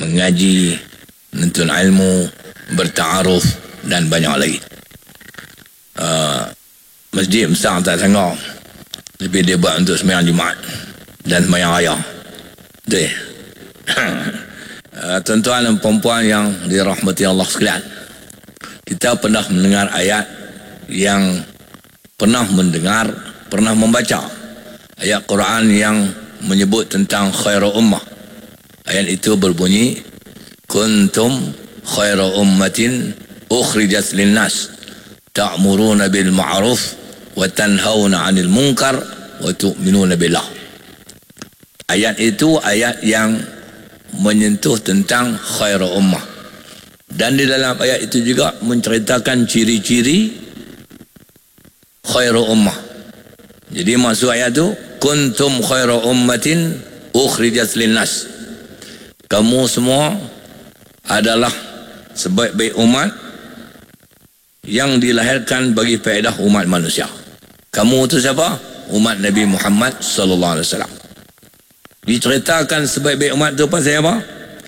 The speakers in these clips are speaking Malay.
mengaji, menuntut ilmu, bertaaruf dan banyak lagi. Masjid besar tak sanggup, tapi dia buat untuk sembahyang Jumaat dan sembahyang raya. Betul. Tuan-tuan dan puan-puan yang dirahmati Allah sekalian, kita pernah mendengar ayat yang pernah membaca ayat Quran yang menyebut tentang khairu ummah. Ayat itu berbunyi, kuntum khairu ummatin ukhrijat linnas ta'muruna bil ma'ruf wa tanhauna 'anil munkar wa tu'minuna billah. Ayat itu ayat yang menyentuh tentang khairu ummah. Dan di dalam ayat itu juga menceritakan ciri-ciri khairu ummah. Jadi maksud ayat itu, kuntum khairu ummatin ukhrijat linnas. Kamu semua adalah sebaik-baik umat yang dilahirkan bagi faedah umat manusia. Kamu itu siapa? Umat Nabi Muhammad sallallahu alaihi wasallam. Diceritakan sebaik-baik umat itu pasal apa?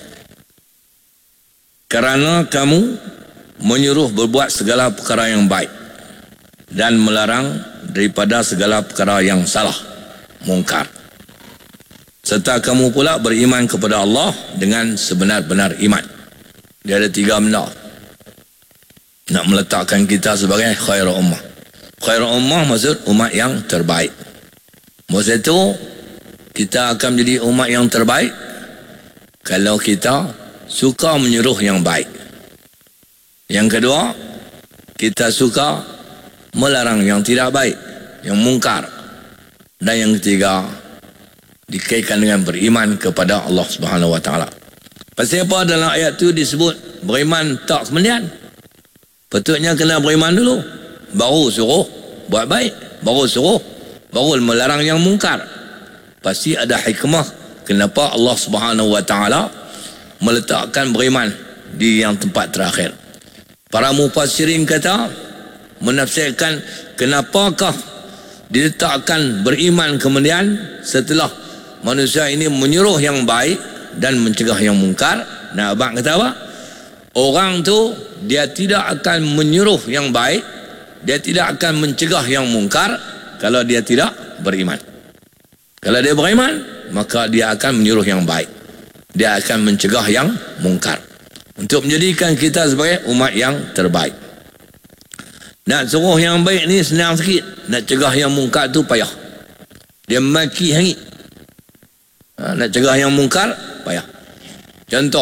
Kerana kamu menyuruh berbuat segala perkara yang baik dan melarang daripada segala perkara yang salah, mungkar. Serta kamu pula beriman kepada Allah dengan sebenar-benar iman. Dia ada 3 benda nak meletakkan kita sebagai khairul ummah. Khairul ummah maksud umat yang terbaik. Maksud itu kita akan menjadi umat yang terbaik kalau kita suka menyuruh yang baik. Yang kedua, kita suka melarang yang tidak baik, yang mungkar. Dan yang ketiga, dikaitkan dengan beriman kepada Allah Subhanahu wa taala. Pasal apa dalam ayat tu disebut beriman tak kemudian? Patutnya kena beriman dulu, baru suruh buat baik, baru melarang yang mungkar. Pasti ada hikmah kenapa Allah Subhanahu wa taala meletakkan beriman di yang tempat terakhir. Para mufassirin kata, menafsirkan kenapakah diletakkan beriman kemudian setelah manusia ini menyuruh yang baik dan mencegah yang mungkar. Nah, abang kata apa? Orang tu dia tidak akan menyuruh yang baik, dia tidak akan mencegah yang mungkar kalau dia tidak beriman. Kalau dia beriman, maka dia akan menyuruh yang baik, dia akan mencegah yang mungkar, untuk menjadikan kita sebagai umat yang terbaik. Nak suruh yang baik ni senang sikit, nak cegah yang mungkar tu payah. Dia maki hangit. Nak cegah yang mungkar payah. Contoh,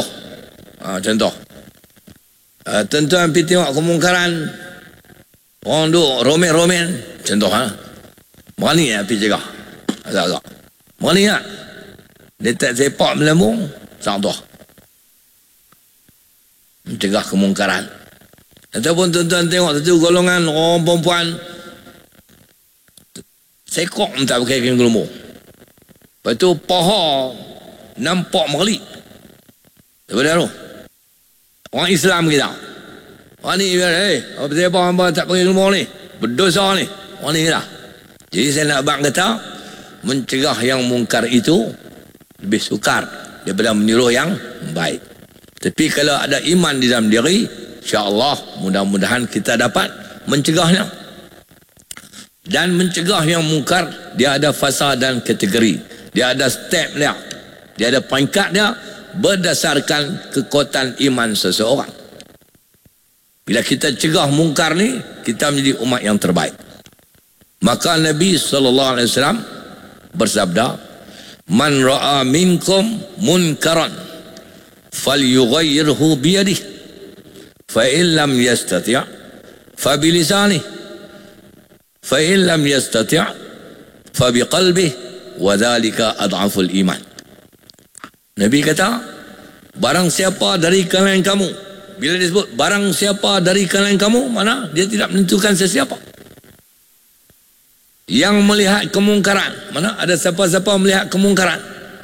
tuan-tuan pergi tengok kemungkaran, orang duk romen-romen, contoh, berani tak pergi cegah? Agak-agak berani tak? Dia tak sepak melambung, contoh, mencegah kemungkaran. Ataupun tuan-tuan tengok satu golongan orang perempuan sekok tak pakai kain gelembung, lepas tu paha nampak merelik daripada tu. Orang Islam kita, orang ni apa hamba tak pakai gelembung ni, berdosa ni, orang ni kita. Jadi saya nak abang kata, mencegah yang mungkar itu lebih sukar daripada menyuruh yang baik. Tapi kalau ada iman di dalam diri, insya-Allah mudah-mudahan kita dapat mencegahnya. Dan mencegah yang mungkar, dia ada fasa dan kategori, dia ada step dia, dia ada peringkat dia berdasarkan kekuatan iman seseorang. Bila kita cegah mungkar ni, kita menjadi umat yang terbaik. Maka Nabi SAW bersabda, man ra'a minkum munkaran falyughayyirhu biyadihi fa in lam yastati' fa bilisanihi fa in lam yastati' fa biqalbihi wa dhalika adhaful iman. Nabi kata, barang siapa dari kalangan kamu, bila disebut barang siapa dari kalangan kamu, mana dia tidak menentukan sesiapa yang melihat kemungkaran, mana ada siapa-siapa melihat kemungkaran,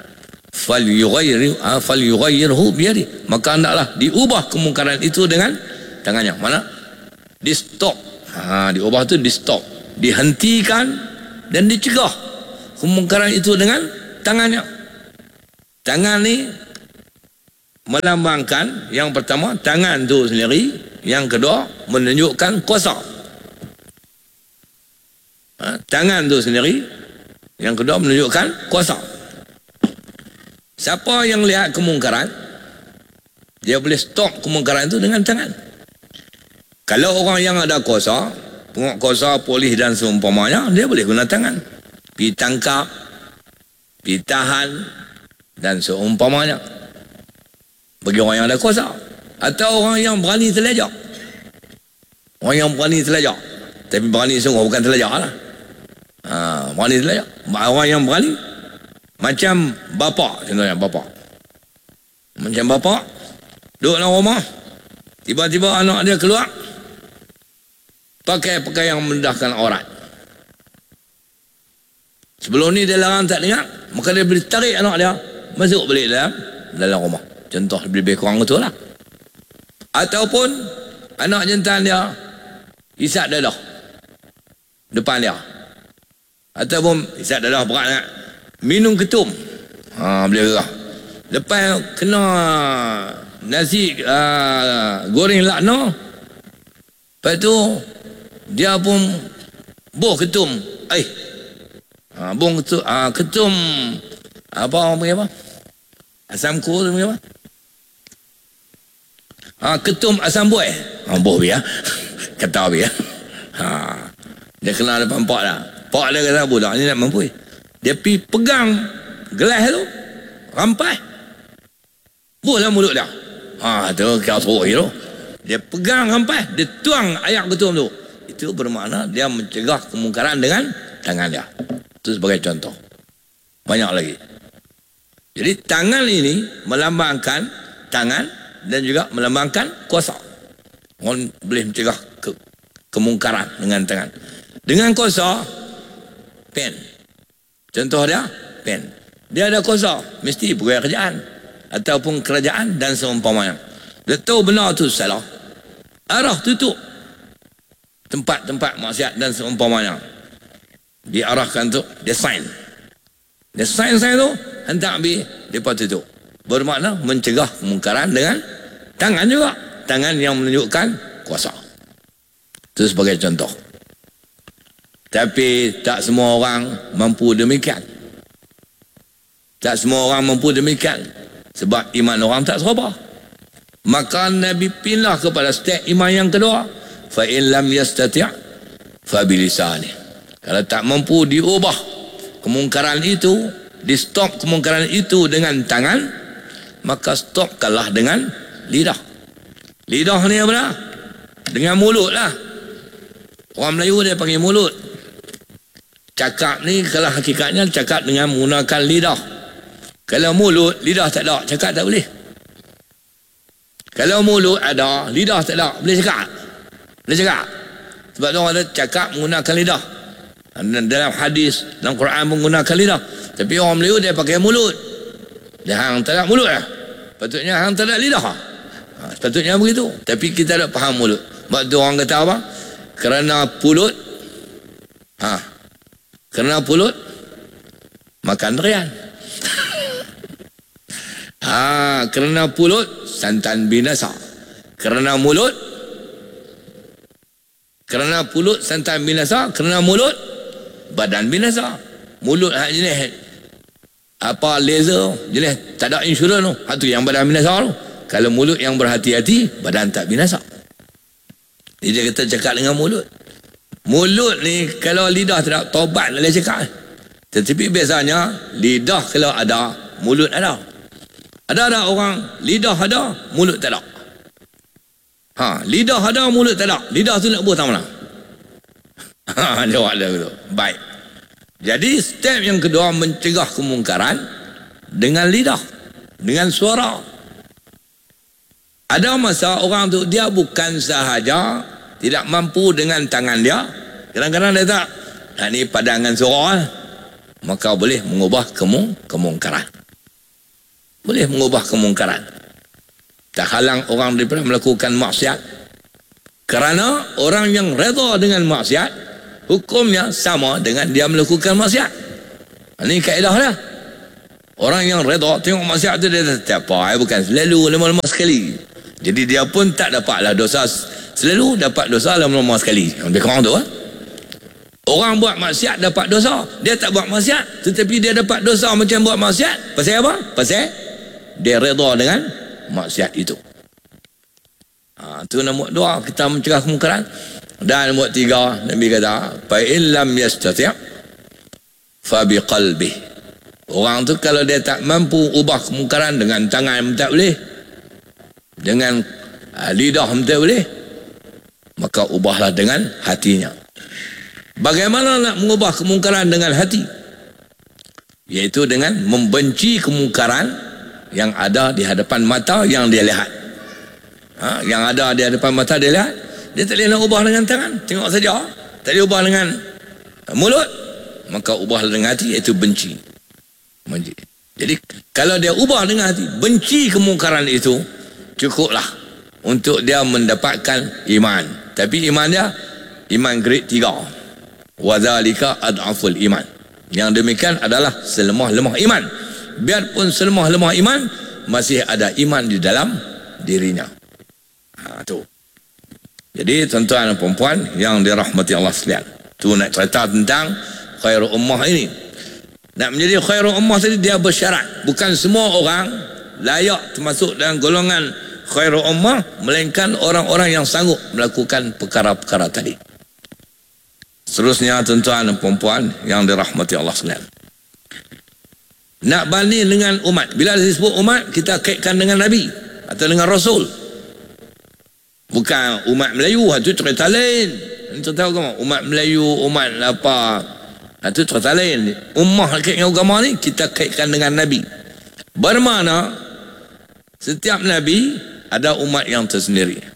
falyughayyirhu biyadihi, maka hendaklah diubah kemungkaran itu dengan tangannya. Mana? Di stop. Diubah tu di stop, dihentikan dan dicegah kemungkaran itu dengan tangannya. Tangan ni melambangkan, yang pertama tangan tu sendiri, yang kedua menunjukkan kuasa. Tangan tu sendiri, yang kedua menunjukkan kuasa. Siapa yang lihat kemungkaran, dia boleh stop kemungkaran itu dengan tangan. Kalau orang yang ada kuasa, penguasa, polis dan seumpamanya, dia boleh guna tangan. Pergi tangkap, pergi tahan dan seumpamanya. Bagi orang yang ada kuasa. Atau orang yang berani terlajak. Orang yang berani terlajak. Tapi berani sungguh, bukan terlajak lah. Berani terlajak. Orang yang berani. Macam bapa, contohnya bapa. Macam bapa, duduk dalam rumah. Tiba-tiba anak dia keluar. Pakai pakaian yang mendahkan aurat. Sebelum ni dia larang tak dengar, maka dia boleh tarik anak dia masuk balik dalam rumah. Contoh lebih kurang itu lah. Ataupun anak jantan dia isap dadah depan dia. Ataupun isap dadah berat nak minum ketum. Boleh gerah. Lepas kena nasi goreng lakna, lepas tu dia pun buh ketum. Buh ketum, ketum apa orang panggil apa? Asam kur tu panggil apa? Ketum asam buih. Buh biar. Kata biar. Dia kenal depan pak dah. Pak dia kata budak ni nak mampu. Dia pergi pegang gelas tu, rampai. Buh dalam mulut dia. Tu kau suruh tu. Dia pegang rampai, dia tuang air ketum tu. Itu bermakna dia mencegah kemungkaran dengan tangan dia. Itu sebagai contoh. Banyak lagi. Jadi tangan ini melambangkan tangan dan juga melambangkan kuasa. Orang boleh mencegah kemungkaran dengan tangan. Dengan kuasa, pen. Contoh dia, pen. Dia ada kuasa, mesti pegawai kerajaan ataupun kerajaan dan seumpamanya. Dia tahu benar tu salah, arah tutup tempat-tempat maksiat dan seumpamanya. Diarahkan tu, dia sign. Dia sign tu, hentak ambil, dia tutup. Bermakna mencegah kemungkaran dengan tangan juga. Tangan yang menunjukkan kuasa. Itu sebagai contoh. Tapi tak semua orang mampu demikian. Tak semua orang mampu demikian. Sebab iman orang tak serba. Maka Nabi pindah kepada step iman yang kedua. Fa in lam yastati' fa bilisani. Kalau tak mampu diubah kemungkaran itu, di stop kemungkaran itu dengan tangan, maka stopkanlah dengan lidah. Lidah ni apa dah? Dengan mulut lah. Orang Melayu dia panggil mulut. Cakap ni kalau hakikatnya cakap dengan menggunakan lidah. Kalau mulut, lidah tak ada, cakap tak boleh. Kalau mulut ada, lidah tak ada, boleh cakap? Boleh cakap. Sebab tu orang ada cakap menggunakan lidah. Dalam hadis, dalam Quran menggunakan lidah. Tapi orang Melayu dia pakai mulut. Dia hang tak ada mulut lah. Patutnya hang tak ada lidah. Sepatutnya begitu. Tapi kita tak faham mulut. Sebab tu orang kata apa? Kerana pulut, kerana pulut makan durian. Kerana pulut santan binasa. Kerana mulut santan binasa. Kerana mulut badan binasa. Mulut hak jenis apa laser jenis tak ada insurans tu. Hak tu yang badan binasa tu. Kalau mulut yang berhati-hati, badan tak binasa. Jadi dia kata cakap dengan mulut. Mulut ni kalau lidah tak tobat boleh cakap. Tetapi biasanya lidah kalau ada, mulut ada. Ada orang lidah ada, mulut tak ada. Lidah ada, mulut tak ada. Lidah tu nak buat tak mana? Jawab dia begitu. Baik. Jadi step yang kedua mencegah kemungkaran dengan lidah, dengan suara. Ada masa orang tu dia bukan sahaja tidak mampu dengan tangan dia, kadang-kadang dia tak. Ni padangan suara, maka boleh mengubah kemungkaran. Boleh mengubah kemungkaran. Tak halang orang daripada melakukan maksiat. Kerana orang yang redha dengan maksiat, hukumnya sama dengan dia melakukan maksiat. Ini kaedah dia. Orang yang redha tengok maksiat tu dia tak apa, bukan selalu, lama-lama sekali. Jadi dia pun tak dapatlah dosa selalu, dapat dosa lama-lama sekali. Lebih kurang tu. Orang buat maksiat dapat dosa, dia tak buat maksiat tetapi dia dapat dosa macam buat maksiat. Pasal apa? Pasal dia redha dengan maksiat itu. Tu nombor 2, kita mencegah kemungkaran. Dan nombor 3, Nabi kata fa illam yastati' fa biqalbih. Orang tu kalau dia tak mampu ubah kemungkaran dengan tangan tak boleh, dengan lidah tak boleh, maka ubahlah dengan hatinya. Bagaimana nak mengubah kemungkaran dengan hati? Iaitu dengan membenci kemungkaran yang ada di hadapan mata yang dia lihat. Yang ada di hadapan mata dia lihat, dia tak boleh nak ubah dengan tangan, tengok saja. Tak boleh ubah dengan mulut, maka ubahlah dengan hati, iaitu benci. Jadi kalau dia ubah dengan hati, benci kemungkaran itu, cukuplah untuk dia mendapatkan iman. Tapi iman dia iman grade 3. Wadzalika ad'aful iman. Yang demikian adalah selemah-lemah iman. Biarpun selemah-lemah iman, masih ada iman di dalam dirinya. Tu. Jadi tuan-tuan dan puan-puan yang dirahmati Allah sekalian, tu nak cerita tentang khairu ummah ini. Nak menjadi khairu ummah tadi dia bersyarat. Bukan semua orang layak termasuk dalam golongan khairu ummah, melainkan orang-orang yang sanggup melakukan perkara-perkara tadi. Seterusnya tuan-tuan dan puan-puan yang dirahmati Allah sekalian, nak banding dengan umat. Bila disebut umat, kita kaitkan dengan Nabi atau dengan Rasul. Bukan umat Melayu, itu cerita lain. Kita tahu kan, umat Melayu, umat apa, itu cerita lain. Ummah kaitkan agama ni, kita kaitkan dengan Nabi. Bermakna setiap Nabi ada umat yang tersendiri.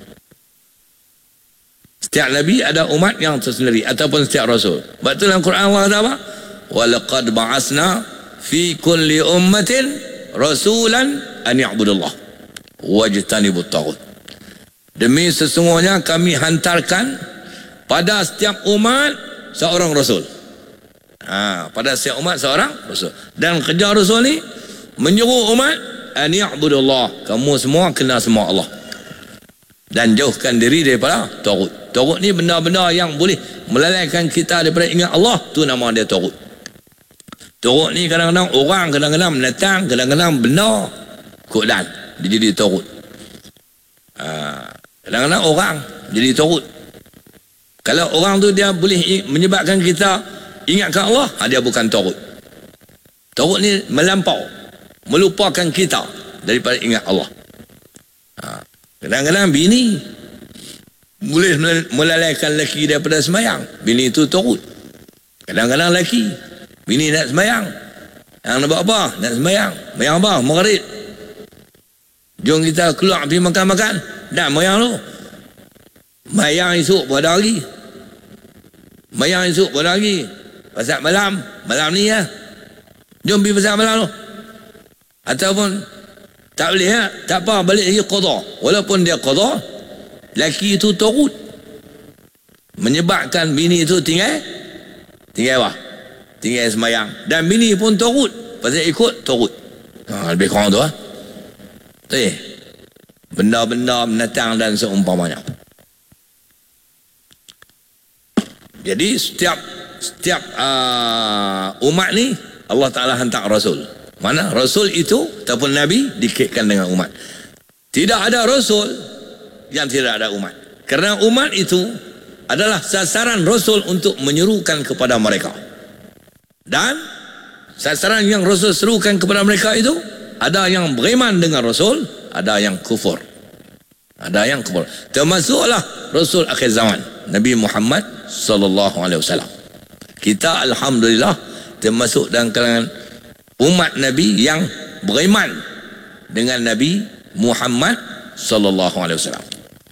Setiap Nabi ada umat yang tersendiri, ataupun setiap Rasul. Sebab itu dalam Quran Allah kata apa? وَلَقَدْ بَعَثْنَا فِي كُلِّ أُمَّةٍ رَسُولًا أَنْ يَعْبُدُ اللَّهِ وَاجْتَنِبُوا الطَّاغُوتَ. Demi sesungguhnya kami hantarkan pada setiap umat seorang Rasul. Pada setiap umat seorang Rasul. Dan kerja Rasul ni menyuruh umat أَنْ يَعْبُدُ اللَّهِ. Kamu semua kena semua Allah, dan jauhkan diri daripada taghut. Taghut ni benda-benda yang boleh melalaikan kita daripada ingat Allah, tu nama dia taghut. Taghut ni kadang-kadang orang, kadang-kadang menatang, kadang-kadang benda, kodan dia jadi taghut. Kadang-kadang orang jadi taghut. Kalau orang tu dia boleh menyebabkan kita ingatkan Allah, dia bukan taghut. Taghut ni melampau, melupakan kita daripada ingat Allah. Kadang-kadang bini boleh melalaikan lelaki daripada semayang. Bini itu taghut. Kadang-kadang lelaki, bini nak semayang, yang nak buat apa? Nak semayang. Semayang apa? Maghrib. Jom kita keluar pergi makan-makan. Dah semayang tu. Semayang esok pada hari. Semayang esok pada hari. Pasal malam. Malam ni ya. Jom pergi pasal malam tu. Ataupun tak boleh tak apa, balik lagi qada. Walaupun dia qada, lelaki itu taghut, menyebabkan bini itu tinggal apa? Tinggal semayang. Dan bini pun taghut, pasal ikut taghut. Lebih kurang tu benda-benda menatang dan seumpamanya. Jadi setiap umat ni Allah Ta'ala hantar Rasul. Mana Rasul itu ataupun Nabi dikaitkan dengan umat. Tidak ada Rasul yang tidak ada umat. Kerana umat itu adalah sasaran Rasul untuk menyerukan kepada mereka. Dan sasaran yang Rasul serukan kepada mereka itu, ada yang beriman dengan Rasul, ada yang kufur. Ada yang kufur. Termasuklah Rasul akhir zaman, Nabi Muhammad sallallahu alaihi wasallam. Kita alhamdulillah termasuk dalam kalangan umat Nabi yang beriman dengan Nabi Muhammad sallallahu alaihi wasallam.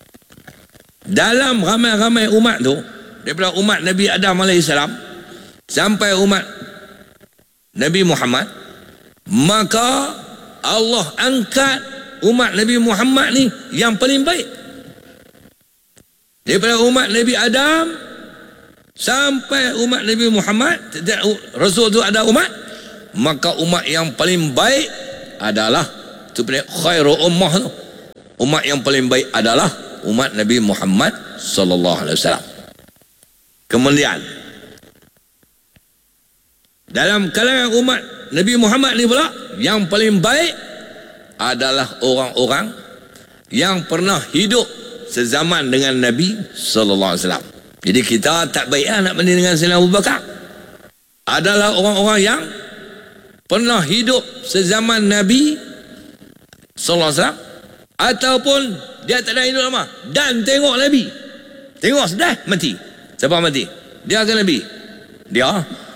Dalam ramai-ramai umat tu, daripada umat Nabi Adam alaihi salam sampai umat Nabi Muhammad, maka Allah angkat umat Nabi Muhammad ni yang paling baik. Daripada umat Nabi Adam sampai umat Nabi Muhammad, Rasul tu ada umat, maka umat yang paling baik adalah, itu khairu ummah tu, umat yang paling baik adalah umat Nabi Muhammad sallallahu alaihi wasallam. Kemudian dalam kalangan umat Nabi Muhammad ni pula, yang paling baik adalah orang-orang yang pernah hidup sezaman dengan Nabi sallallahu alaihi wasallam. Jadi kita tak baik nak banding dengan Sayyidina Abu Bakar. Adalah orang-orang yang pernah hidup sezaman Nabi sallallahu alaihi wasallam, ataupun dia tak ada hidup lama dan tengok Nabi. Tengok sudah mati. Siapa mati? Dia ke Nabi? Dia.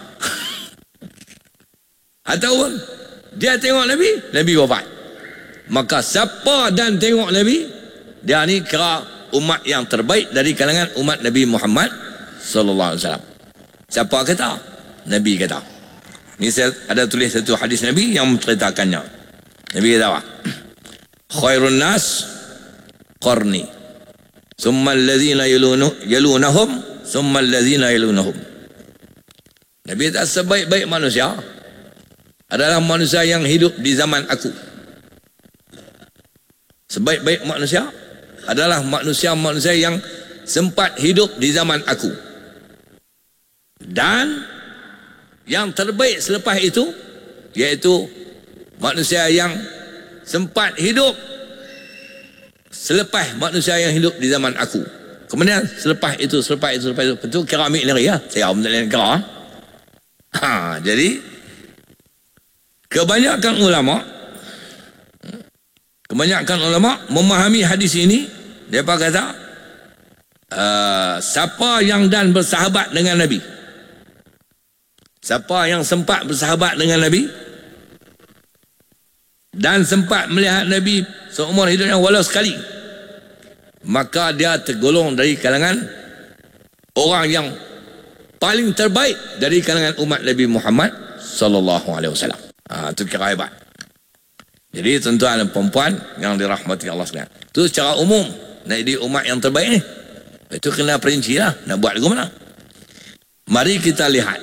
Ataupun dia tengok Nabi, Nabi wafat. Maka siapa dan tengok Nabi, dia ni kira umat yang terbaik dari kalangan umat Nabi Muhammad sallallahu alaihi wasallam. Siapa kata? Nabi kata. Ni saya ada tulis satu hadis Nabi yang menceritakannya. Nabi kata apa? Khairun nas qarni, summa allazina yalunahum, summa allazina yalunahum. Nabi kata sebaik-baik manusia adalah manusia yang hidup di zaman aku. Sebaik-baik manusia adalah manusia-manusia yang sempat hidup di zaman aku. Dan yang terbaik selepas itu, iaitu manusia yang sempat hidup selepas manusia yang hidup di zaman aku. Kemudian selepas itu, itu kira ambil lari ya. Saya tak boleh kira. Jadi kebanyakan ulama memahami hadis ini. Mereka kata siapa yang dan bersahabat dengan Nabi, siapa yang sempat bersahabat dengan Nabi dan sempat melihat Nabi seumur hidupnya walau sekali, maka dia tergolong dari kalangan orang yang paling terbaik dari kalangan umat Nabi Muhammad sallallahu alaihi wasallam. Itu kira hebat. Jadi tuan-tuan dan perempuan yang dirahmati Allah sekalian, itu secara umum nak jadi umat yang terbaik ni, itu kena perinci lah nak buat lagu mana. Mari kita lihat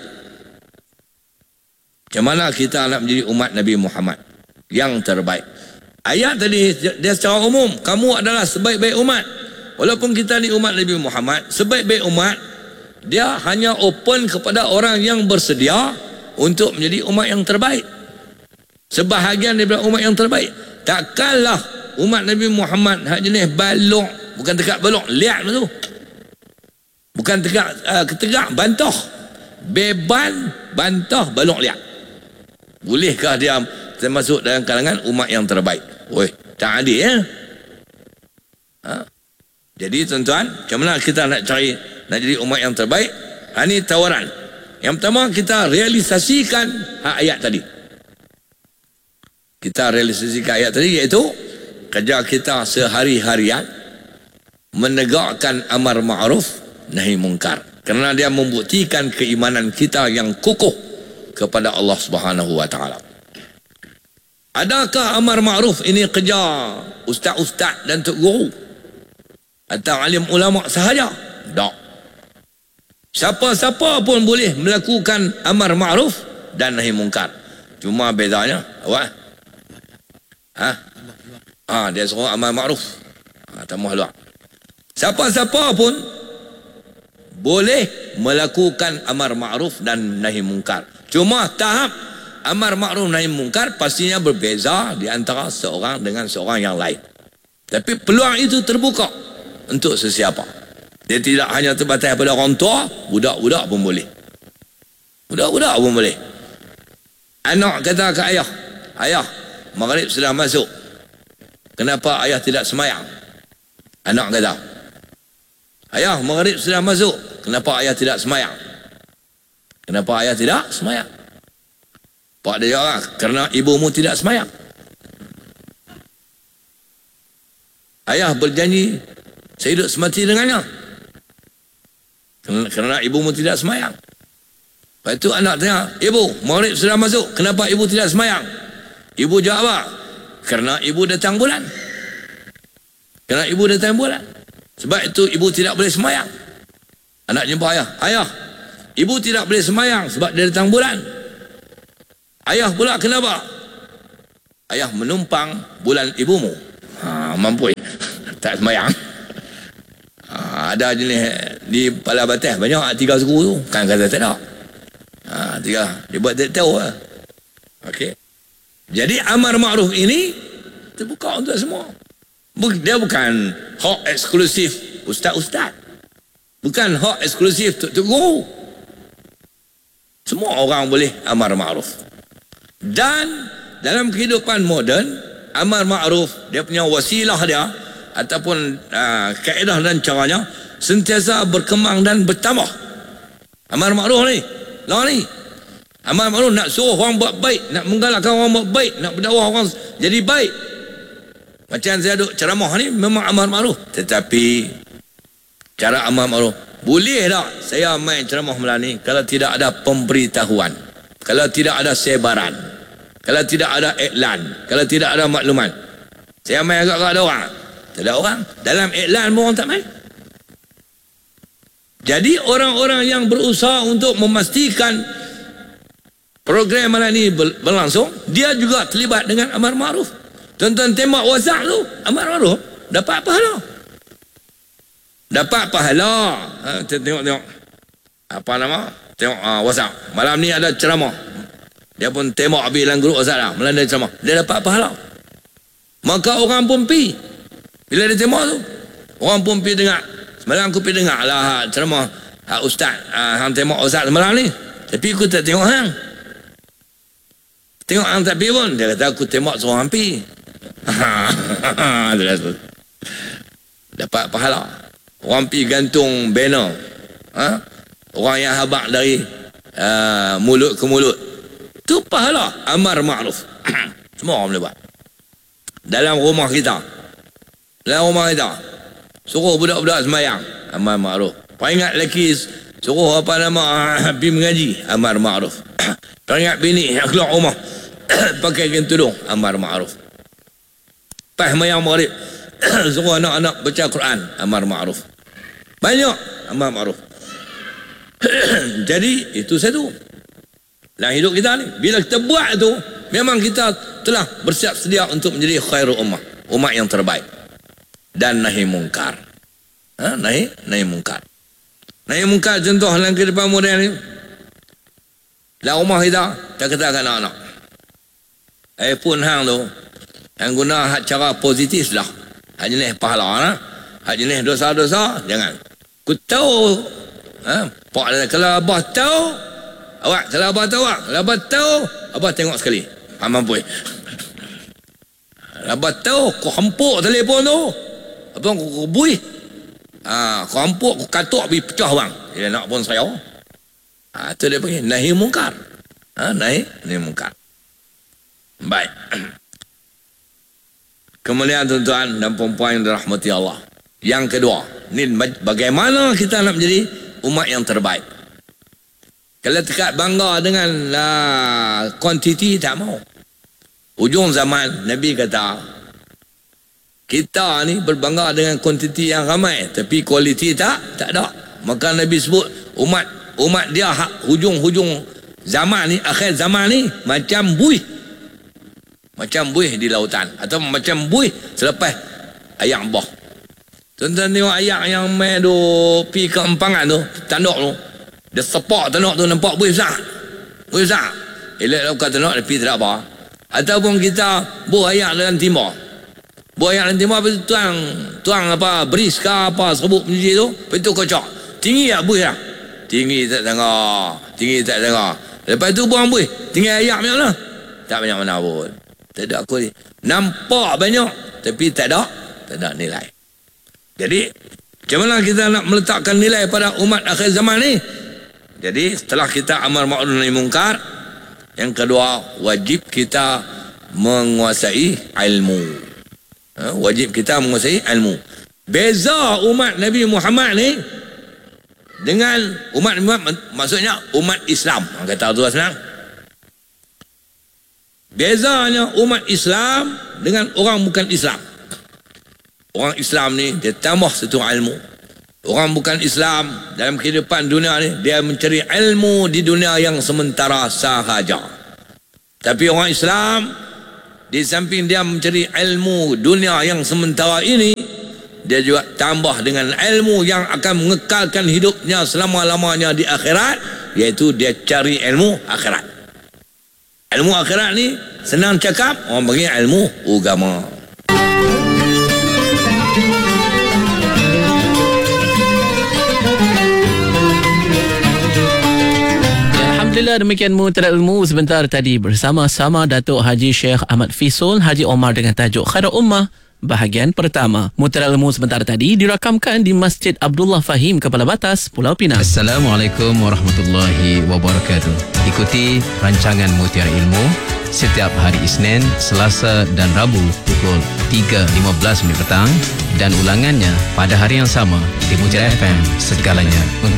macam mana kita nak menjadi umat Nabi Muhammad yang terbaik. Ayat tadi dia secara umum, kamu adalah sebaik-baik umat. Walaupun kita ni umat Nabi Muhammad, sebaik-baik umat dia hanya open kepada orang yang bersedia untuk menjadi umat yang terbaik, sebahagian daripada umat yang terbaik. Takkanlah umat Nabi Muhammad hak jenis balok, bukan tegak balok, liat tu. Bukan tegak bantah. Beban bantah balok liat. Bolehkah dia termasuk dalam kalangan umat yang terbaik? Oi, tak adil ya. Jadi tuan-tuan, macam mana kita nak cari nak jadi umat yang terbaik? Ini tawaran. Yang pertama, kita realisasikan ayat tadi. Kita realisasikan ayat tadi, iaitu kerja kita sehari-harian menegakkan amar ma'ruf nahi mungkar, kerana dia membuktikan keimanan kita yang kukuh kepada Allah Subhanahu wa taala. Adakah amar ma'ruf ini kerja ustaz-ustaz dan tok guru atau alim ulama sahaja? Tak. Siapa-siapa pun boleh melakukan amar ma'ruf dan nahi mungkar. Cuma bezanya awak dia suruh amar ma'ruf, tambah luar. Siapa-siapa pun boleh melakukan amar ma'ruf dan nahi mungkar. Cuma tahap amar ma'ruf nahi mungkar pastinya berbeza di antara seorang dengan seorang yang lain. Tapi peluang itu terbuka untuk sesiapa. Dia tidak hanya terbatas pada orang tua, budak-budak pun boleh. Budak-budak pun boleh. Anak kata ke ayah, ayah, maghrib sudah masuk, kenapa ayah tidak semayang? Anak kata, ayah, maghrib sudah masuk, kenapa ayah tidak semayang? Kenapa ayah tidak semayang? Pak dia jawab, kerana ibumu tidak semayang. Ayah berjanji saya hidup semati dengannya, kerana ibumu tidak semayang. Lepas itu anak tanya, ibu, maghrib sudah masuk, kenapa ibu tidak semayang? Ibu jawab apa? Kerana ibu datang bulan. Kerana ibu datang bulan, sebab itu ibu tidak boleh semayang. Anak jumpa ayah, ayah, ibu tidak boleh semayang sebab dia datang bulan. Ayah pula kenapa? Ayah menumpang bulan ibumu. Mampu tak sembahyang. Ada jenis di Pala Batas banyak 3 suku tu. Kan kata tak ada. 3. Dia buat tak tahu lah. Okey. Jadi amar ma'ruf ini terbuka untuk semua. Dia bukan hak eksklusif ustaz-ustaz. Bukan hak eksklusif tok guru. Semua orang boleh amar ma'ruf. Dan dalam kehidupan moden, amar ma'ruf dia punya wasilah dia ataupun kaedah dan caranya sentiasa berkembang dan bertambah. Amar ma'ruf ni, lah ni. Amar ma'ruf nak suruh orang buat baik, nak menggalakkan orang buat baik, nak berdakwah orang jadi baik. Macam saya duk ceramah ni memang amar ma'ruf. Tetapi cara amar ma'ruf, boleh tak saya main ceramah malam ni kalau tidak ada pemberitahuan, kalau tidak ada sebaran, kalau tidak ada iklan, kalau tidak ada makluman? Saya main agak-agak ada orang? Tak ada orang. Dalam iklan pun orang tak main. Jadi orang-orang yang berusaha untuk memastikan program malam ni berlangsung, dia juga terlibat dengan amar ma'ruf. Tuan-tuan tembak WhatsApp tu, amar ma'ruf, dapat pahala. Dapat pahala. Tengok. Apa nama? Tengok WhatsApp. Malam ni ada ceramah. Dia pun tembak habis dalam grup WhatsApp lah. Malam dia ceramah. Dia dapat pahala. Maka orang pun pi. Bila dia tembak tu, orang pun pi dengar. Semalam aku pi dengar lah ceramah ustaz hang tembak WhatsApp semalam ni. Tapi aku tak tengok hang. Tengok hang tak pi pun. Dia kata aku tembak suruh hang pi. Dapat pahala. Orang pi gantung banner. Orang yang habaq dari mulut ke mulut. Tu pahala amar ma'ruf. Semua orang boleh buat. Dalam rumah kita. Suruh budak-budak sembahyang, amar ma'ruf. Peringat lelaki suruh pergi mengaji, amar ma'ruf. Peringat bini yang keluar rumah pakai kain tudung, amar ma'ruf. Pas sembahyang maghrib suruh anak-anak baca Quran, amar ma'ruf. Banyak amar ma'ruf. Jadi itu satu dalam hidup kita ni. Bila kita buat tu, memang kita telah bersiap sedia untuk menjadi khairul ummah, umat yang terbaik. Dan nahi mungkar. Nahi mungkar. Nahi mungkar contoh dalam kehidupan moden ni. Dalam rumah kita kata anak-anak, iPhone hang tu yang guna hak cara positif lah. Hak jenis pahala, hak jenis dosa-dosa jangan. Ku tahu pak dia, kalau abah tahu awak, kalau abah tahu awak, kalau abah tahu abah tengok sekali. Mampu. Abah tahu ku hempuk telefon tu. Abang ku bui. Ku hempuk, ku katuk pergi pecah bang. Dia nak pun saya. Tu dia panggil nahi mungkar. Nahi mungkar. Baik. Kemudian tuan-tuan dan puan-puan yang dirahmati Allah. Yang kedua, ni bagaimana kita nak menjadi umat yang terbaik. Kalau dekat bangga dengan kuantiti, tak mau. Ujung zaman Nabi kata, kita ni berbangga dengan kuantiti yang ramai, tapi kualiti tak ada. Maka Nabi sebut umat dia hujung-hujung zaman ni, akhir zaman ni macam buih. Macam buih di lautan, atau macam buih selepas ayak bah. Tuan-tuan tengok ayak yang main tu pi ke empangan tu, tanduk tu, dia sepak tanduk tu, nampak buih besar. Buih besar. Elok kata tanduk dia pi tak apa. Ataupun kita buah ayak dalam timur. Buah ayak dalam timur lepas tu tuang apa beris ke apa serbuk pencuci tu, lepas tu kocok. Tinggi tak buih lah? Tinggi tak tengok. Lepas tu buang buih, tinggal ayak macam mana? Tak banyak mana pun. Tak ada aku ni. Nampak banyak tapi tak ada nilai. Jadi macam mana kita nak meletakkan nilai pada umat akhir zaman ni? Jadi setelah kita amar ma'ruf nahi mungkar, yang kedua wajib kita menguasai ilmu. Wajib kita menguasai ilmu. Beza umat Nabi Muhammad ni dengan umat maksudnya umat Islam. Kata tu senang. Bezanya umat Islam dengan orang bukan Islam. Orang Islam ni dia tambah satu ilmu. Orang bukan Islam dalam kehidupan dunia ni dia mencari ilmu di dunia yang sementara sahaja. Tapi orang Islam, di samping dia mencari ilmu dunia yang sementara ini, dia juga tambah dengan ilmu yang akan mengekalkan hidupnya selama-lamanya di akhirat, iaitu dia cari ilmu akhirat. Ilmu akhirat ni senang cakap, orang panggil ilmu agama. Alhamdulillah, demikian Muntara Ilmu sebentar tadi bersama-sama Datuk Haji Sheikh Ahmad Fisul Haji Omar dengan tajuk Khairul Ummah bahagian pertama. Muntara Ilmu sebentar tadi dirakamkan di Masjid Abdullah Fahim, Kepala Batas, Pulau Pinang. Assalamualaikum warahmatullahi wabarakatuh. Ikuti rancangan Mutiara Ilmu setiap hari Isnin, Selasa dan Rabu pukul 3.15 petang dan ulangannya pada hari yang sama di Mutiara FM. Segalanya